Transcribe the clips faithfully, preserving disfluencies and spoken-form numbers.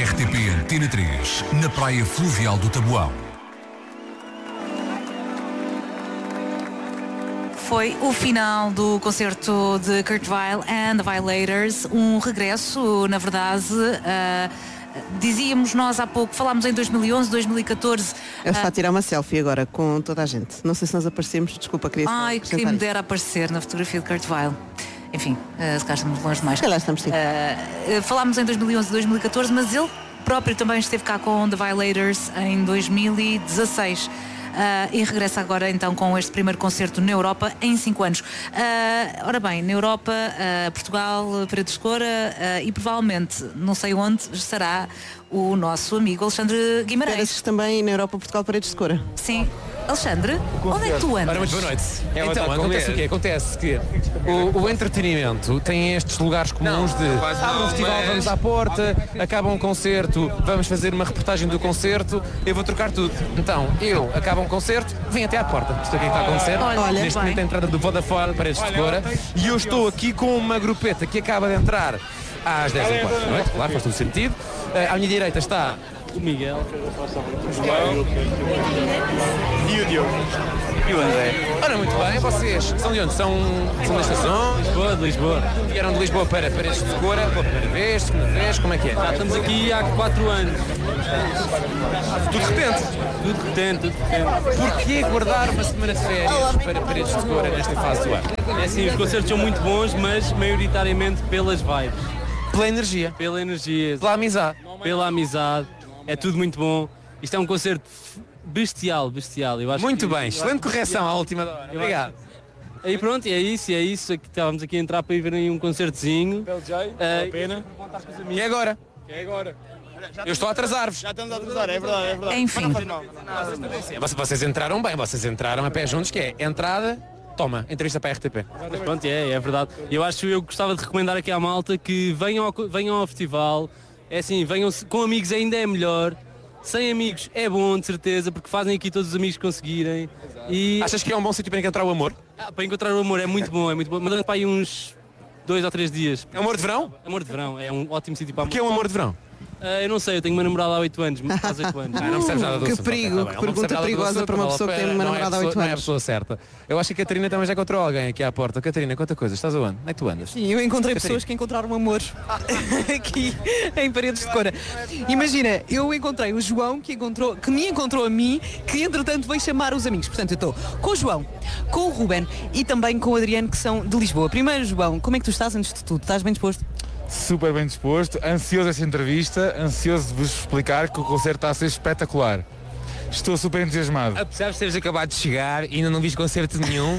R T P Antena três, na Praia Fluvial do Taboão. Foi o final do concerto de Kurt Weill and the Violators, um regresso, na verdade, uh, dizíamos nós há pouco, falámos em dois mil e onze, dois mil e catorze. Ele está uh, a tirar uma selfie agora com toda a gente. Não sei se nós aparecemos, desculpa, queria Ai, que me dera aparecer na fotografia de Kurt Weill. Enfim, uh, se calhar estamos longe demais. Se calhar estamos sim. Uh, uh, falámos em dois mil e onze, dois mil e catorze, mas ele próprio também esteve cá com The Violators em dois mil e dezasseis. Uh, e regressa agora então com este primeiro concerto na Europa em cinco anos. Uh, ora bem, na Europa, uh, Portugal, Paredes de Cora uh, e provavelmente, não sei onde, estará o nosso amigo Alexandre Guimarães. Parece também na Europa, Portugal, Paredes de Cora. Sim. Alexandre, onde é que tu andas? Ora, muito boa noite. É então, acontece o quê? Acontece que o, o entretenimento tem estes lugares comuns de abre um festival, mas... vamos à porta, acaba um concerto, vamos fazer uma reportagem do concerto, eu vou trocar tudo. Então, eu acabo um concerto, vem até à porta. Isto é o que está a acontecer. Olha, Neste momento a entrada do Vodafone Paredes de Cora e eu estou aqui com uma grupeta que acaba de entrar às dez e quatro da noite, claro, faz todo sentido. À minha direita está o Miguel, o João e o Diogo e o André. Ora, muito bem, vocês são de onde? São, são da estação? Lisboa, de Lisboa. Vieram de Lisboa para Paredes de Cora, pela primeira vez, segunda vez, como é que é? Já estamos aqui há quatro anos. Tudo de repente? Tudo de repente, tudo de repente. Porquê guardar uma semana de férias para Paredes de Cora nesta fase do ano? É assim, os concertos são muito bons, mas maioritariamente pelas vibes. Pela energia? Pela energia. Pela amizade? Pela amizade. É tudo muito bom. Isto é um concerto bestial, bestial. Eu acho muito que, bem, excelente correção à última hora. Obrigado. E pronto, é isso, é isso. Aqui, estávamos aqui a entrar para ir ver um concertozinho. Pelo Jay, uh, pena. E agora? É agora. Eu estou a atrasar-vos. Já estamos a atrasar, é verdade, é verdade. Enfim. Vocês entraram bem, vocês entraram a pé juntos, que é entrada, toma, entrevista para a R T P. Mas pronto, é, é verdade. Eu acho que eu gostava de recomendar aqui à malta que venham ao, venham ao festival. É assim, venham com amigos ainda é melhor. Sem amigos é bom, de certeza, porque fazem aqui todos os amigos que conseguirem. E... Achas que é um bom sítio para encontrar o amor? Ah, para encontrar o amor é muito bom, é muito bom. Mandando para aí uns dois ou três dias. É amor de verão? Amor de verão, é um ótimo sítio para amor. O que é um amor de verão? Uh, eu não sei, eu tenho uma namorada há oito anos, faz oito anos. Ah, não percebes nada do que assunto. perigo, Tá que pergunta perigosa para uma pessoa que tem uma namorada há oito anos. Não é a pessoa certa. Eu acho que a Catarina também já encontrou alguém aqui à porta. Catarina, conta coisas, estás aonde? Onde é que tu andas? Sim, eu encontrei Catarina. Pessoas que encontraram amor aqui em Paredes de Cora. Imagina, eu encontrei o João que, encontrou, que me encontrou a mim, que entretanto veio chamar os amigos. Portanto, eu estou com o João, com o Ruben e também com o Adriano, que são de Lisboa. Primeiro, João, como é que tu estás antes de tudo? Estás bem disposto? Super bem disposto, ansioso essa entrevista, ansioso de vos explicar que o concerto está a ser espetacular. Estou super entusiasmado. Apesar de teres acabado de chegar e ainda não viste concerto nenhum,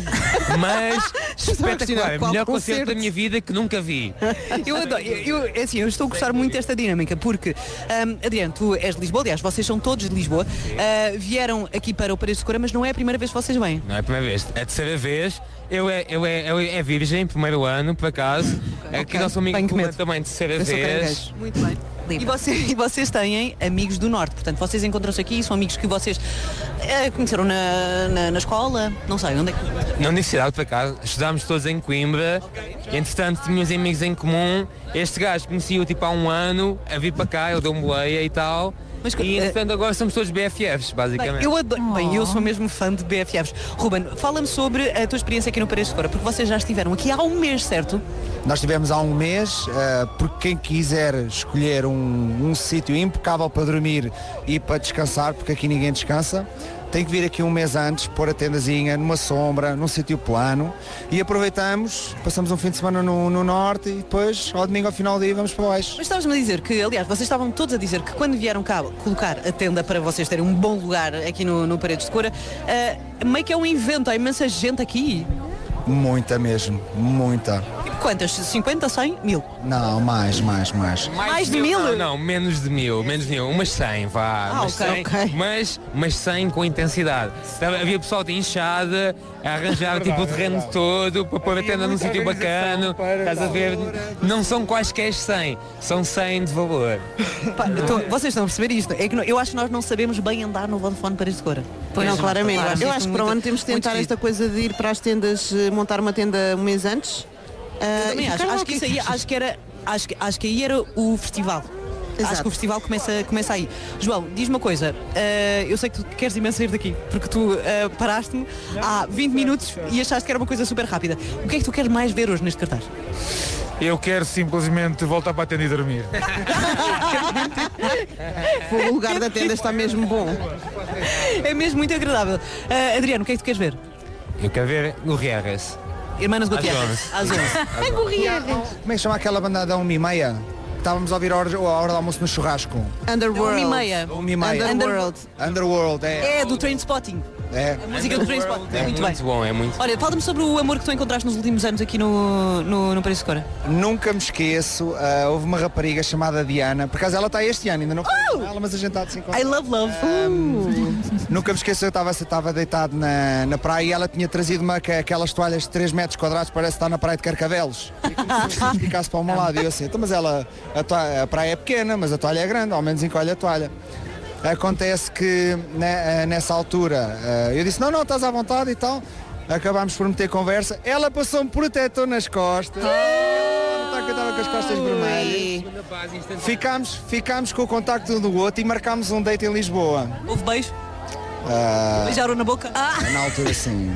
mas espetacular, é o melhor concerto da minha vida que nunca vi. Eu adoro, eu, eu, assim, eu estou a gostar muito desta dinâmica, porque, um, Adriano, tu és de Lisboa, aliás, vocês são todos de Lisboa, uh, vieram aqui para o Paredes de Cora, mas não é a primeira vez que vocês vêm. Não é a primeira vez, é a terceira vez. Eu é, eu é, eu é virgem, primeiro ano, por acaso. Okay. Aqui nosso amigo também terceira vez. Muito bem. E, você, e vocês têm amigos do Norte, portanto, vocês encontram-se aqui, são amigos que vocês é, conheceram na, na, na escola, não sei, onde é que... Na universidade, por acaso, estudámos todos em Coimbra, okay. E, entretanto tínhamos amigos em comum, este gajo conhecia-o tipo há um ano, a vir para cá, ele deu-me boleia e tal... Mas, e entretanto agora somos todos B F Fs, basicamente. Bem, eu adoro, oh. bem, eu sou mesmo fã de B F Fs. Ruben, fala-me sobre a tua experiência aqui no Paredes de Cora, porque vocês já estiveram aqui há um mês, certo? Nós estivemos há um mês, uh, porque quem quiser escolher um, um sítio impecável para dormir e para descansar, porque aqui ninguém descansa, tem que vir aqui um mês antes, pôr a tendazinha numa sombra, num sítio plano, e aproveitamos, passamos um fim de semana no, no norte e depois, ao domingo, ao final do dia, vamos para baixo. Mas estavas-me a dizer que, aliás, vocês estavam todos a dizer que quando vieram cá colocar a tenda para vocês terem um bom lugar aqui no, no Paredes de Cora, uh, meio que é um evento, há imensa gente aqui. Muita mesmo, muita. Quantas? cinquenta, cem, mil? Não, mais, mais, mais. Mais, mais de mil? Não, não, menos de mil, menos de mil, umas cem, vá. Ah, umas ok, cem, ok. Mas, mas cem com intensidade. Havia pessoal de inchada, a arranjar tipo o terreno todo, para pôr a tenda num sítio bacana, estás a ver? Não são quaisquer cem, são cem de valor. Pá, tô, vocês estão a perceber isto? É que não, eu acho que nós não sabemos bem andar no Vodafone Paredes de Cora. Pois não, claramente. Claro, eu acho que para onde temos de tentar esta coisa de ir para as tendas, montar uma tenda um mês antes. Uh, também acho, acho que isso aí, acho que era, acho, acho que aí era o festival. Exato. Acho que o festival começa, começa aí. João, diz-me uma coisa, uh, eu sei que tu queres imenso sair daqui, porque tu uh, paraste-me há vinte minutos e achaste que era uma coisa super rápida. O que é que tu queres mais ver hoje neste cartaz? Eu quero simplesmente voltar para a tenda e dormir. O lugar da tenda está mesmo bom. É mesmo muito agradável. Uh, Adriano, o que é que tu queres ver? Eu quero ver Gurrieres. Irmãs Gutierrez. Às onze. É Gurrieres. Como é que chama aquela banda da uma e meia? Estávamos a ouvir a hora, a hora do almoço no churrasco. Underworld. Uma e meia. Uma e meia. Underworld. Underworld, é. É do Trainspotting. É. A música do Trainspotting. É muito, muito bem. bom, é muito. Olha, fala-me sobre o amor que tu encontraste nos últimos anos aqui no, no, no Paris Escura. Nunca me esqueço, uh, houve uma rapariga chamada Diana, por acaso ela está este ano, ainda não foi Oh! com ela, mas a gente está de se encontrar. I love love. Um, nunca me esqueço, eu estava estava deitado na, na praia e ela tinha trazido uma, aquelas toalhas de três metros quadrados, parece estar na praia de Carcavelos. E como se ficasse para o meu lado. E eu assim, então, mas ela, a, toalha, a praia é pequena, mas a toalha é grande, ao menos encolhe a toalha. Acontece que né, nessa altura eu disse, não, não, estás à vontade e tal. Acabámos por meter conversa. Ela passou um protetor nas costas. Oh! Que eu estava com as costas vermelhas. Ficámos, ficámos com o contacto um do outro e marcámos um date em Lisboa. Houve beijo? Uh, Beijaram na boca? Ah! Na altura sim.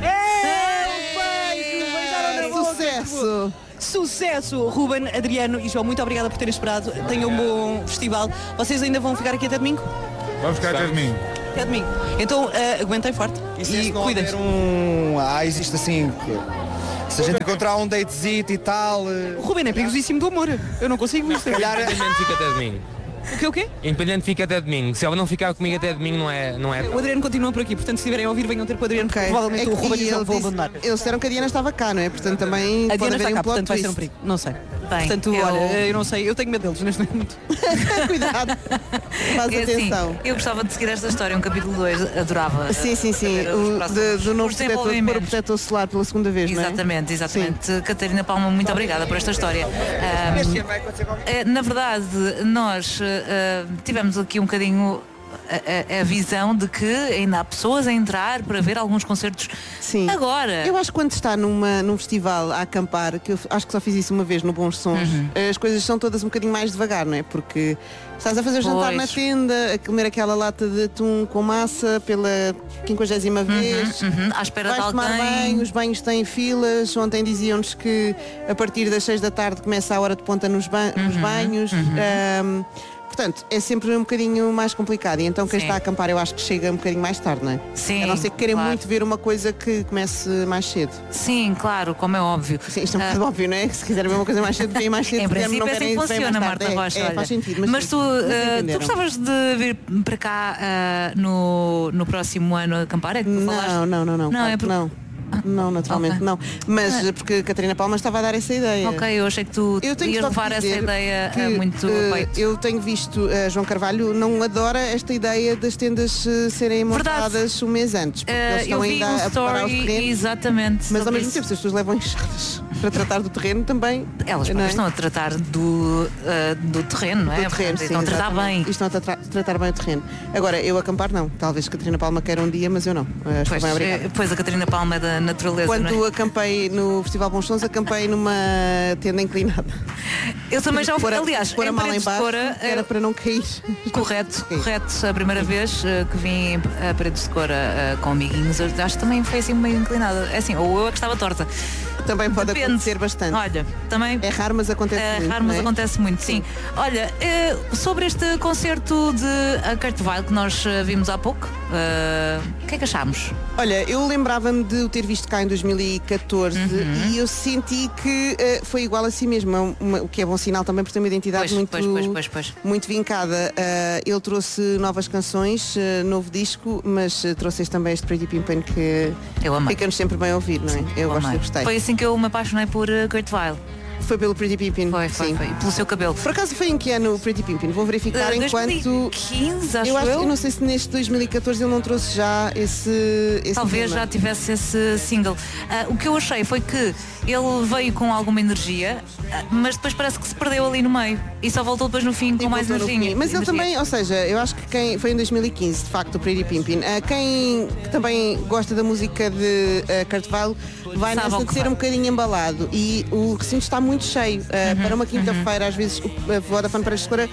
É, beijo, beijaram na boca. Sucesso! Sucesso! Ruben, Adriano e João, muito obrigada por terem esperado. Tenham um bom festival. Vocês ainda vão ficar aqui até domingo? Vamos ficar até domingo. Até domingo. Então uh, aguentem forte E, se e não cuidem. houver um... Ah, existe assim... que- Se a gente encontrar um datezito e tal... uh, O Ruben é perigosíssimo do amor. Eu não consigo isto. Se calhar... Independente fica até domingo. O quê, o quê? Independente fica até domingo. Se ela não ficar comigo até domingo não é... Não é... O Adriano continua por aqui, portanto se estiverem a ouvir venham ter com o Adriano, porque Ok. provavelmente É o Ruben que e o João ele vão disse- abandonar. Eles disseram que a Diana estava cá, não é? Portanto também A pode Diana haver está um cá, plot portanto vai ser um twist. perigo. Não sei. Bem, Portanto, eu- olha, eu não sei, eu tenho medo deles neste momento. Cuidado. Faz É assim, atenção. eu gostava de seguir esta história, um capítulo dois, adorava. Sim, sim, sim. saber os O, próximos- de- do novo os protetor, pôr o desenvolvimentos. protetor solar pela segunda vez, não é? Exatamente, exatamente. Catarina Palma, muito obrigada por esta história. Ahm, eh, na verdade, nós eh, tivemos aqui um bocadinho a, a- a visão de que ainda há pessoas a entrar para ver alguns concertos Sim. agora. Eu acho que quando está numa, num festival a acampar, que eu acho que só fiz isso uma vez no Bons Sons, Uhum. as coisas são todas um bocadinho mais devagar, não é? Porque estás a fazer o jantar Pois. na tenda, a comer aquela lata de atum com massa pela quinquagésima vez. Uhum, à espera Vais de tomar alguém. banho, os banhos têm filas. Ontem diziam-nos que a partir das seis da tarde começa a hora de ponta nos, ba- nos Uhum, banhos. Ahm, portanto, é sempre um bocadinho mais complicado. E então quem Sim. está a acampar eu acho que chega um bocadinho mais tarde, não é? Sim, A não ser que querem claro. muito ver uma coisa que comece mais cedo. Sim, claro, como é óbvio. Sim, isto é um Ah, bocado óbvio, não é? Se quiserem ver uma coisa mais cedo, vêm mais cedo. Em Se quiserem, princípio não é assim querem, que vêm funciona, mais tarde. Marta É, Rocha. é, olha. faz sentido. Mas, Mas sim, tu, mas eh, tu entenderam. gostavas de vir para cá eh, no, no próximo ano a acampar? É que tu falaste? Não, não, não, não. Não, claro é que porque- não. Não, naturalmente Ok. não. Mas porque a Catarina Palma estava a dar essa ideia. Ok, eu achei que tu Eu tenho ias só que levar essa dizer ideia que, eh, muito eh, a peito. Eu tenho visto uh, João Carvalho não adora esta ideia das tendas eh, serem Verdade. montadas um mês antes. Porque Eh, eles estão eu vi ainda um a preparar os story, terrenos. exatamente. Mas ao sobre mesmo isso. tempo, se as pessoas levam enxadas para tratar do terreno também. Elas não próprias é? estão a tratar do, eh, do terreno, não é? Do terreno, Portanto, sim, estão a tratar exatamente. bem. E estão a tra- tratar bem o terreno. Agora, eu acampar não. Talvez Catarina Palma queira um dia, mas eu não. Eh, Estou Pois, bem obrigada. eh, pois a Catarina Palma é da natureza, Quando não é? acampei no Festival Bons Sons, acampei numa tenda inclinada. Eu também já, Pôr a- aliás, pôr a em mala Paredes em de baixo, Cora, eh, era para não cair. correto, Sim. correto. A primeira vez eh, que vim a Paredes de Cora eh, com amiguinhos, eu acho que também foi assim meio inclinada. É assim, ou eu é que estava torta. Também pode Depende. acontecer bastante. Olha, também É raro, mas acontece É muito. raro, mas não é? acontece muito, sim. Olha, eh, sobre este concerto de a Kurt Weill que nós eh, vimos há pouco, eh, o que é que achámos? Olha, eu lembrava-me de o ter visto cá em dois mil e catorze Uhum. e eu senti que eh, foi igual a si mesmo, é uma- o que é bom sinal também por ter uma identidade Pois, muito, pois, pois, pois, pois. muito vincada. Eh, ele trouxe novas canções, eh, novo disco, mas eh, trouxe este também este Pretty Pimpin que Eu amei. fica-nos sempre bem a ouvir, não é? Eu gosto, Amei. eu gostei. Foi assim que eu me apaixonei por eh, Kurt Weill. Foi pelo Pretty Pimpin. Foi, foi, sim. foi. E pelo seu cabelo. Por acaso foi em que ano o Pretty Pimpin? Vou verificar Eh, enquanto. dois mil e quinze, acho eu acho, eu. eu não sei se neste dois mil e catorze ele não trouxe já esse, esse Talvez tema. já tivesse esse single. Ah, o que eu achei foi que ele veio com alguma energia, ah, mas depois parece que se perdeu ali no meio. E só voltou depois no fim com E mais voltou no energia. fim. Mas ele energia. também, ou seja, eu acho que quem foi em dois mil e quinze, de facto, o Pretty Pimpin. Uh, quem também gosta da música de uh, Kurt Weill vai Sabe ao nessa que de ser vai. um bocadinho embalado. E o recinto está muito cheio. Uh, Uhum, Para uma quinta-feira, às vezes, o- a Vodafone para a escola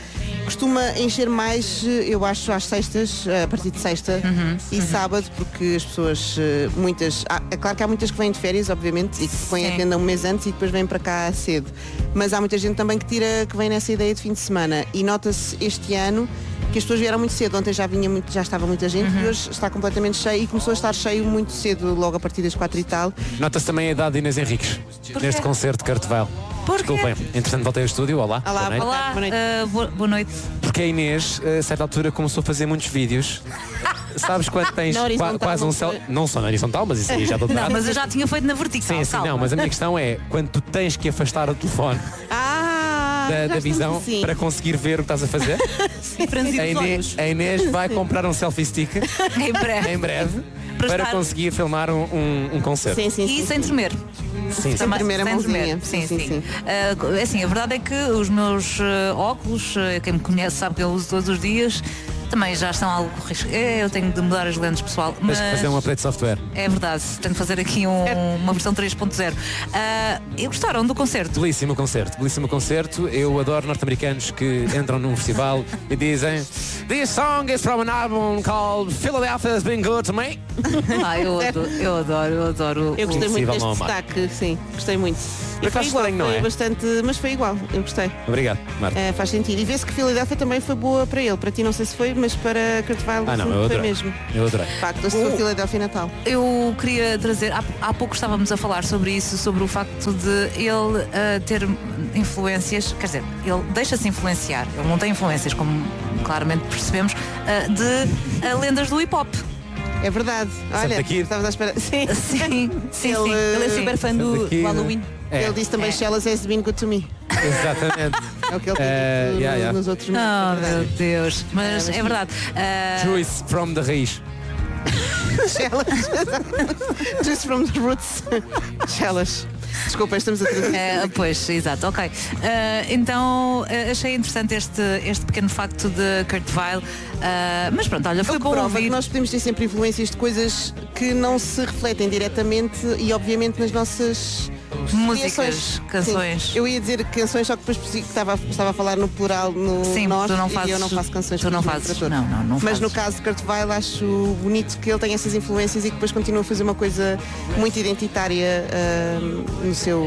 costuma encher mais, eu acho, às sextas, a partir de sexta Uhum, e sábado, porque as pessoas, eh, muitas, há- é claro que há muitas que vêm de férias, obviamente, e que põem a Sim. tenda um mês antes e depois vêm para cá cedo. Mas há muita gente também que tira, que vem nessa ideia de fim de semana. E nota-se este ano que as pessoas vieram muito cedo. Ontem já vinha muito, já estava muita gente Uhum. e hoje está completamente cheio e começou a estar cheio muito cedo, logo a partir das quatro e tal. Nota-se também a idade de Inês Henriques neste concerto de Kurt Weill. Porquê? Desculpem, entretanto voltei ao estúdio, olá. Olá, boa noite. Olá, Boa noite. ah, boa, boa noite. Porque a Inês, a certa altura, começou a fazer muitos vídeos. Sabes quando tens Na qua- horizontal, quase um não céu. foi? Não só na horizontal, mas isso aí já estou de Não, nada. mas eu já tinha feito na vertical. Sim, sim, calma. não, mas a minha questão é quando tu tens que afastar o telefone Ah, da, já da estamos visão assim. para conseguir ver o que estás a fazer, E franzir a os Inês, olhos. a Inês vai comprar um selfie stick Em breve. em breve Para para estar- conseguir filmar um, um, um concerto. Sim, sim, sim. E sem tremer. Sim, sim. Sem tremer a sem mãozinha. tremer. Sim, Sim, sim. sim, sim. Ah, assim, a verdade é que os meus ah, óculos, ah, quem me conhece sabe que eu uso todos os dias, também já estão algo risco. É, eu tenho de mudar as lentes, pessoal. Tens Mas que fazer um update de software. é verdade, tenho de fazer aqui um- uma versão três ponto zero. Ah, e gostaram do concerto? Belíssimo concerto, belíssimo concerto. Eu adoro norte-americanos que entram num festival e dizem This song is from an album called Philadelphia has been good to me. Ah, eu adoro, eu adoro, eu adoro. Eu gostei o- muito Impossível deste não amar. destaque, sim, gostei muito. E Mas foi faz igual, estranho, não foi é? bastante, mas foi igual, eu gostei. Obrigado, Marta. É, faz sentido. E vê-se que Philadelphia também foi boa para ele. Para ti não sei se foi, mas para Kurt Weill Ah, não, foi eu adorei. mesmo. Eu adorei. De facto, eu sou Philadelphia Natal. Eu queria trazer, há, há pouco estávamos a falar sobre isso, sobre o facto de ele ah, ter influências, quer dizer, ele deixa-se influenciar, ele não tem influências, como claramente percebemos, ah, de ah, lendas do hip hop. É verdade. Olha, daqui? estavas à espera. Sim. Sim, sim, sim. Ele é super fã do, Daqui, do né? Halloween. É, Ele disse também É. Shellas has been good to me. exatamente. É o que ele tem Eh, dito yeah, no- yeah. nos outros Oh, momentos. é meu verdade. Deus, mas é verdade. Ah, Juice from the raiz. Shellas. Just from the roots. Shellas. Desculpa, estamos a traduzir. É, pois, exato, ok. Ah, então ah, achei interessante este, este pequeno facto de Kurt Weill, ah, mas pronto, olha, foi O que bom prova ouvir. que nós podemos ter sempre influências de coisas que não se refletem diretamente e obviamente nas nossas Músicas, criações. canções. Sim. Eu ia dizer canções, só que depois percebi que estava, estava a falar no plural no Sim, nós tu não e fazes- eu não faço canções tu não para fazes, todos. não, não, não Mas fazes. no caso de Kurt Weill acho bonito que ele tenha essas influências e que depois continua a fazer uma coisa muito identitária ah, no seu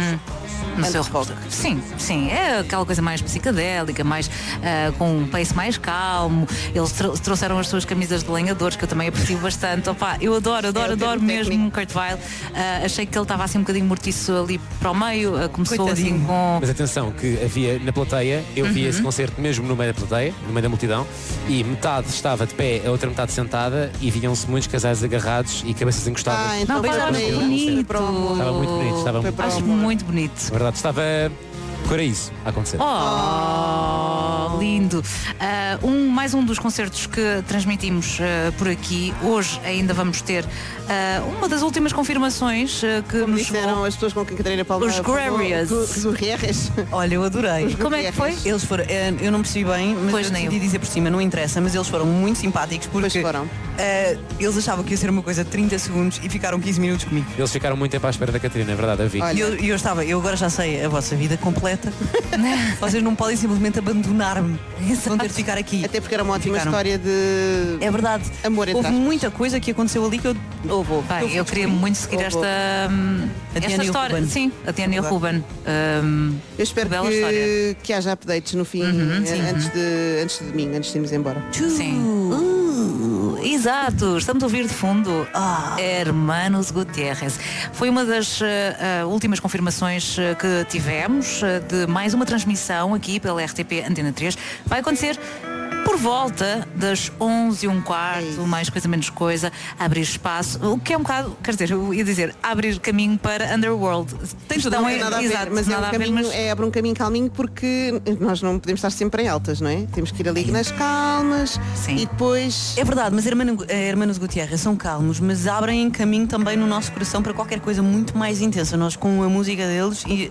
No seu rock. Sim, sim, é aquela coisa mais psicadélica, mais ah, com um pace mais calmo. Eles tro- trouxeram as suas camisas de lenhadores, que eu também aprecio bastante. Opa, eu adoro, adoro, É, o termo adoro mesmo técnico. Kurt Weill. Ah, achei que ele estava assim um bocadinho mortiço ali para o meio. Ah, começou Coitadinho. assim com. Mas atenção, que havia na plateia, eu vi Uhum. esse concerto mesmo no meio da plateia, no meio da multidão, e metade estava de pé, a outra metade sentada, e viam-se muitos casais agarrados e cabeças encostadas. Ah, então Não, foi mas para era aí. bonito. Foi para o amor. Estava muito bonito, estava Foi muito para o Acho amor. muito bonito. Na verdade, estava paraíso a acontecer. Oh, lindo. Ah, um, mais um dos concertos que transmitimos ah, por aqui. Hoje ainda vamos ter ah, uma das últimas confirmações ah, que Como nos disseram chegou. as pessoas com quem Catarina Palma Os Guerrillas. Guerrillas. Olha, eu adorei. Como é que foi? Eles foram, eh, eu não percebi bem, mas Pois eu nem decidi eu. dizer por cima, não interessa, mas eles foram muito simpáticos porque Pois foram. eh, eles achavam que ia ser uma coisa de trinta segundos e ficaram quinze minutos comigo. Eles ficaram muito tempo à espera da Catarina, é verdade, eu vi. Olha. E eu, e eu estava, eu agora já sei a vossa vida completa. Vocês não podem simplesmente abandonar-me. Vão ter de ficar aqui. Até porque era uma ótima Ficaram. história de É verdade. amor entre Houve aspas. muita coisa que aconteceu ali que eu. Houve, houve. Bem, fui eu queria descobrir. muito seguir Oh, esta, hum, A esta Diana e o história. Ruben. Sim, a Tiana e o Ruben. Hum, Eu espero bela história. que, que haja updates no fim, eh, antes, de, antes de domingo, antes de irmos embora. Sim. Uh, exato, estamos a ouvir de fundo Hermanos Gutierrez. Foi uma das ah, ah, últimas confirmações ah, que tivemos ah, de mais uma transmissão aqui pela R T P Antena três. Vai acontecer por volta das onze e um quarto, mais coisa menos coisa, abrir espaço, o que é um bocado, quer dizer, eu ia dizer, abrir caminho para Underworld. Tem Não tem nada a ver, exato, mas, é, nada um a ver, caminho, mas- é abre um caminho calminho porque nós não podemos estar sempre em altas, não é? Temos que ir ali nas calmas Sim. e depois. É verdade, mas Hermano, eh, Hermanos Gutierrez são calmos, mas abrem caminho também no nosso coração para qualquer coisa muito mais intensa. Nós com a música deles e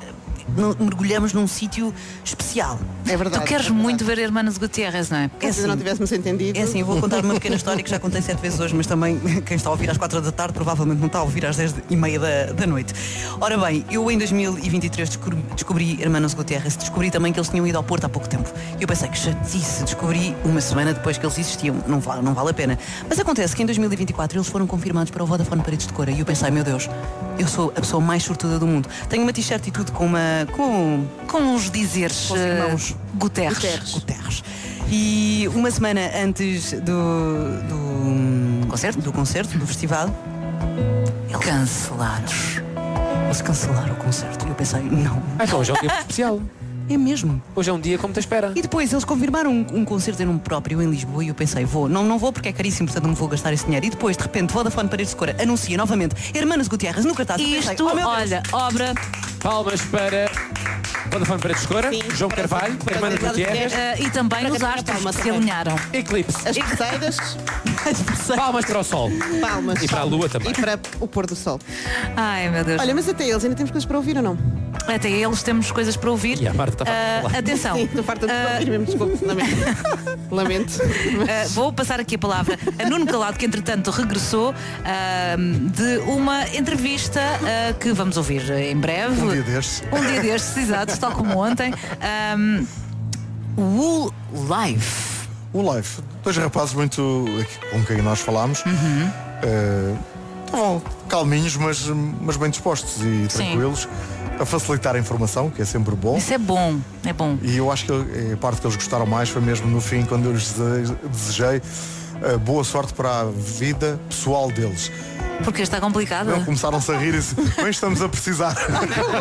no- mergulhamos num sítio especial. É verdade. Tu queres é verdade. muito ver Hermanos Gutierrez, não é? É se não tivéssemos entendido. É assim, vou contar uma pequena história que já contei sete vezes hoje, mas também quem está a ouvir às quatro da tarde provavelmente não está a ouvir às dez e meia da, da noite. Ora bem, eu em dois mil e vinte e três descobri, descobri Hermanos Gutierrez, descobri também que eles tinham ido ao Porto há pouco tempo. E eu pensei que chatice, descobri uma semana depois que eles existiam, não vale, não vale a pena. Mas acontece que em dois mil e vinte e quatro eles foram confirmados para o Vodafone Paredes de Cora e eu pensei, meu Deus, eu sou a pessoa mais sortuda do mundo. Tenho uma t-shirt e tudo com uma... com... Com os dizeres Com os irmãos uh, Guterres. Guterres. Guterres. E uma semana antes do, do Concerto? do concerto, do festival, eles Cancelaram. Eles cancelaram o concerto. E eu pensei, não, Ah, então hoje é um dia muito especial. é mesmo. Hoje é um dia como te espera. E depois eles confirmaram um, um concerto em nome próprio em Lisboa e eu pensei, vou, não, não vou porque é caríssimo, portanto não me vou gastar esse dinheiro. E depois, de repente, Vodafone Paredes de Cora anuncia novamente Hermanos Gutierrez no cartaz. Eu pensei, Isto, oh, meu Deus. olha, obra Palmas para Vodafone Paredes de Cora, Sim, João para- Carvalho, para- Hermanos para- Gutierrez, uh, e também Para os cantar astros palma que se também. alinharam. Eclipse. As Perseidas, Palmas para o sol. palmas. E para a lua também. E para o pôr do sol. Ai, meu Deus. Olha, mas até eles ainda temos coisas para ouvir ou não? Até eles temos coisas para ouvir. E a Marta está farta de Uh, falar. atenção. Sim, estou farta de Uh, ouvir mesmo, desculpe. Lamento. Lamento. Uh, vou passar aqui a palavra a Nuno Calado, que entretanto regressou uh, de uma entrevista uh, que vamos ouvir em breve. Um dia destes. Um dia destes, exato, tal como ontem. Um, Wool Life. O live. Dois rapazes muito com quem nós falámos. Eh, estavam calminhos, mas, mas bem dispostos e Sim. tranquilos. A facilitar a informação, que é sempre bom. Isso é bom, é bom. E eu acho que a parte que eles gostaram mais foi mesmo no fim, quando eu lhes dese- desejei eh, boa sorte para a vida pessoal deles. Porque está complicado. Não, começaram-se a rir e disse, bem, estamos a precisar.